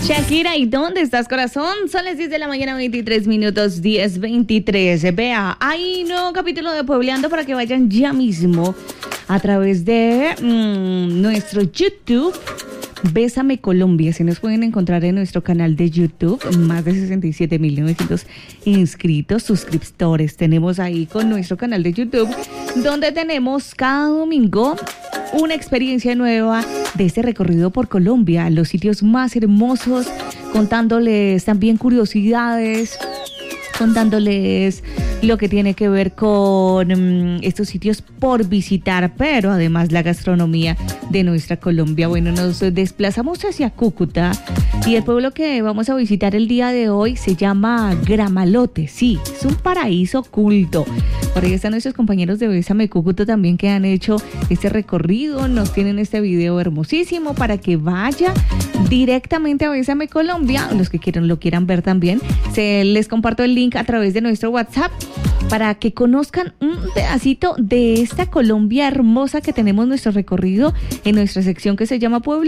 Shakira, ¿y dónde estás, corazón? Son las 10 de la mañana, 23 minutos, 10:23. Vea, hay nuevo capítulo de Puebleando para que vayan ya mismo a través de nuestro YouTube. Bésame Colombia, se nos pueden encontrar en nuestro canal de YouTube, más de 67.900 inscritos, suscriptores tenemos ahí con nuestro canal de YouTube, donde tenemos cada domingo una experiencia nueva de este recorrido por Colombia, los sitios más hermosos, contándoles también curiosidades, contándoles lo que tiene que ver con estos sitios por visitar, pero además la gastronomía de nuestra Colombia. Bueno, nos desplazamos hacia Cúcuta y el pueblo que vamos a visitar el día de hoy se llama Gramalote. Sí, es un paraíso oculto. Por ahí están nuestros compañeros de Bésame Cúcuta también que han hecho este recorrido, nos tienen este video hermosísimo para que vaya directamente a Bésame Colombia, los que lo quieran ver también. Les comparto el link a través de nuestro WhatsApp para que conozcan un pedacito de esta Colombia hermosa que tenemos nuestro recorrido en nuestra sección que se llama Pueblo.